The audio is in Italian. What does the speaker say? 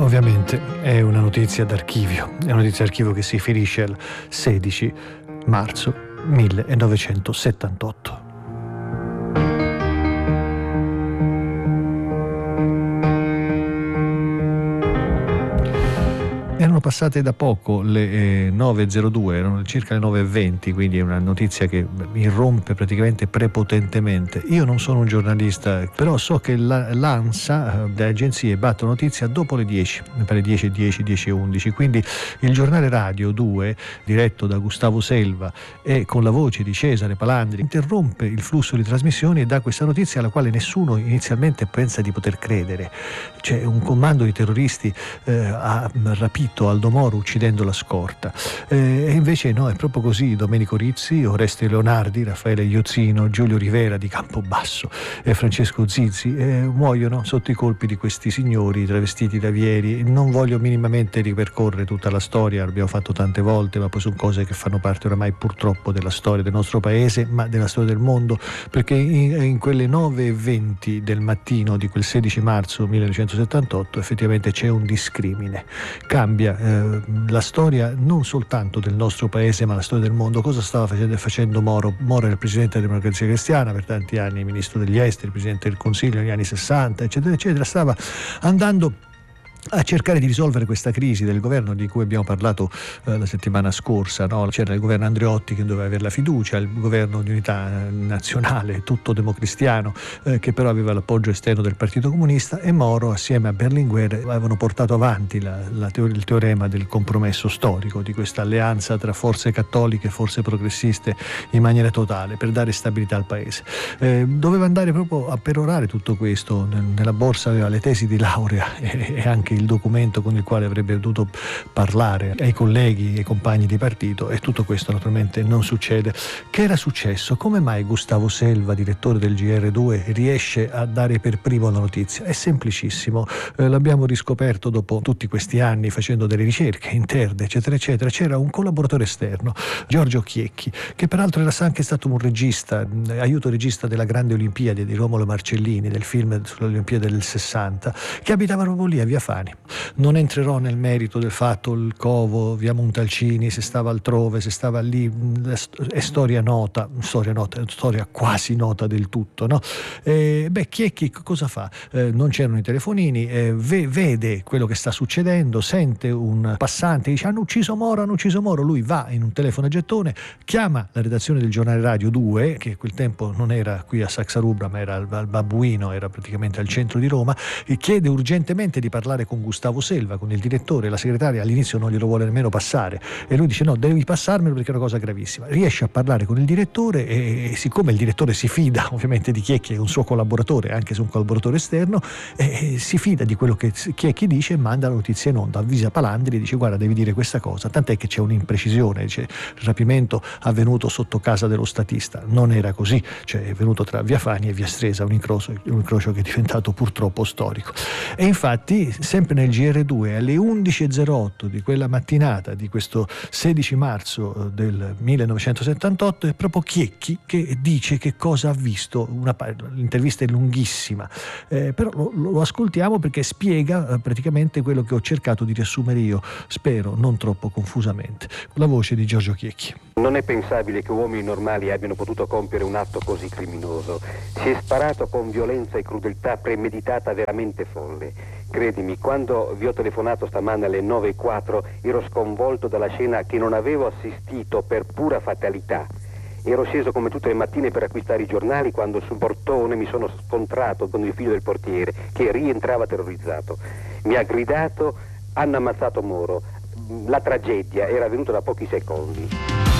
Ovviamente è una notizia d'archivio, è una notizia d'archivio che si riferisce al 16 marzo 1978. Erano passate da poco le 9.02, erano circa le 9.20, quindi è una notizia che irrompe praticamente prepotentemente. Io non sono un giornalista, però so che l'ANSA, le agenzie, battono notizia dopo le 10, per le 10.10, 10.11, quindi il giornale Radio 2, diretto da Gustavo Selva e con la voce di Cesare Palandri, interrompe il flusso di trasmissioni e dà questa notizia alla quale nessuno inizialmente pensa di poter credere. C'è un comando di terroristi ha rapito Aldo Moro uccidendo la scorta, e invece no, è proprio così. Domenico Rizzi, Oreste Leonardi, Raffaele Iozzino, Giulio Rivera di Campobasso e Francesco Zizzi muoiono sotto i colpi di questi signori travestiti da avieri. Non voglio minimamente ripercorrere tutta la storia, l'abbiamo fatto tante volte, ma poi sono cose che fanno parte oramai purtroppo della storia del nostro paese, ma della storia del mondo, perché in quelle 9.20 del mattino di quel 16 marzo 1978 effettivamente c'è un discrimine. Cambia la storia non soltanto del nostro paese, ma la storia del mondo. Cosa stava facendo Moro? Moro era il presidente della Democrazia Cristiana per tanti anni, ministro degli esteri, presidente del Consiglio negli anni 60, eccetera eccetera. Stava andando a cercare di risolvere questa crisi del governo di cui abbiamo parlato la settimana scorsa, no? C'era il governo Andreotti che doveva avere la fiducia, il governo di unità nazionale tutto democristiano che però aveva l'appoggio esterno del Partito Comunista, e Moro assieme a Berlinguer avevano portato avanti il teorema del compromesso storico, di questa alleanza tra forze cattoliche e forze progressiste in maniera totale per dare stabilità al paese. Doveva andare proprio a perorare tutto questo. Nella borsa aveva le tesi di laurea e anche il documento con il quale avrebbe dovuto parlare ai colleghi e ai compagni di partito, e tutto questo naturalmente non succede. Che era successo? Come mai Gustavo Selva, direttore del GR2, riesce a dare per primo la notizia? È semplicissimo, l'abbiamo riscoperto dopo tutti questi anni facendo delle ricerche interne eccetera eccetera. C'era un collaboratore esterno, Giorgio Chiecchi, che peraltro era anche stato un regista, aiuto regista della Grande Olimpiade di Romolo Marcellini, del film sulle Olimpiadi del 60, che abitava proprio lì a Via Fani. Non entrerò nel merito del fatto, il covo, via Montalcini, se stava altrove, se stava lì, è storia quasi nota del tutto, no? Chiecchi cosa fa? Non c'erano i telefonini, vede quello che sta succedendo, sente un passante, dice hanno ucciso Moro, lui va in un telefono a gettone, chiama la redazione del giornale Radio 2, che a quel tempo non era qui a Saxa Rubra ma era al Babbuino, era praticamente al centro di Roma, e chiede urgentemente di parlare con Gustavo Selva, con il direttore. La segretaria all'inizio non glielo vuole nemmeno passare e lui dice no, devi passarmelo perché è una cosa gravissima. Riesce a parlare con il direttore e siccome il direttore si fida ovviamente di Chiecchi, è un suo collaboratore, anche se un collaboratore esterno, si fida di quello che Chiecchi dice e manda la notizia in onda, avvisa Palandri e dice guarda devi dire questa cosa, tant'è che c'è un'imprecisione, dice il rapimento avvenuto sotto casa dello statista, non era così, cioè è venuto tra Via Fani e Via Stresa, un incrocio che è diventato purtroppo storico. E infatti sempre nel GR2 alle 11.08 di quella mattinata di questo 16 marzo del 1978 è proprio Chiecchi che dice che cosa ha visto. L'intervista è lunghissima, però lo ascoltiamo perché spiega praticamente quello che ho cercato di riassumere io, spero non troppo confusamente, con la voce di Giorgio Chiecchi. Non è pensabile che uomini normali abbiano potuto compiere un atto così criminoso. Si è sparato con violenza e crudeltà premeditata veramente folle. Credimi, quando vi ho telefonato stamane alle 9.04 ero sconvolto dalla scena che non avevo assistito per pura fatalità. Ero sceso come tutte le mattine per acquistare i giornali quando sul portone mi sono scontrato con il figlio del portiere che rientrava terrorizzato. Mi ha gridato: hanno ammazzato Moro. La tragedia era avvenuta da pochi secondi.